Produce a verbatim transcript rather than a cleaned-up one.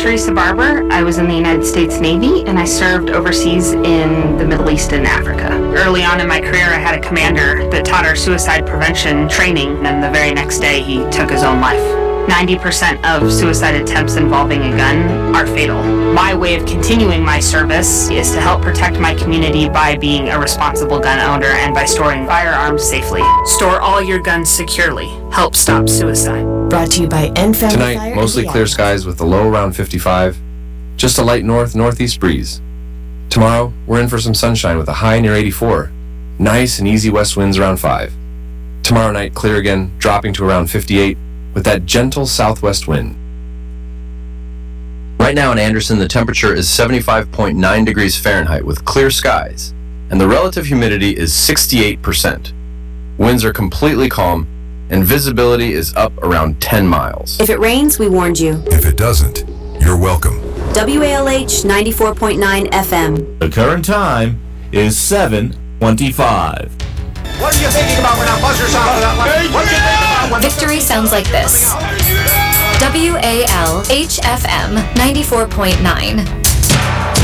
Teresa Barber. I was in the United States Navy, and I served overseas in the Middle East and Africa. Early on in my career, I had a commander that taught our suicide prevention training, and the very next day, he took his own life. ninety percent of suicide attempts involving a gun are fatal. My way of continuing my service is to help protect my community by being a responsible gun owner and by storing firearms safely. Store all your guns securely. Help stop suicide. Brought to you by End Family Tonight, Fire mostly and the clear Advocate. skies with a low around fifty-five. Just a light north-northeast breeze. Tomorrow, we're in for some sunshine with a high near eighty-four. Nice and easy west winds around five. Tomorrow night, clear again, dropping to around fifty-eight with that gentle southwest wind. Right now in Anderson, the temperature is seventy-five point nine degrees Fahrenheit with clear skies, and the relative humidity is sixty-eight percent. Winds are completely calm, and visibility is up around ten miles. If it rains, we warned you. If it doesn't, you're welcome. W A L H ninety-four point nine F M. The current time is seven twenty-five. What are you thinking about when our buzzer's on? What do you think about when Victory sounds like this. W A L H F M ninety-four point nine.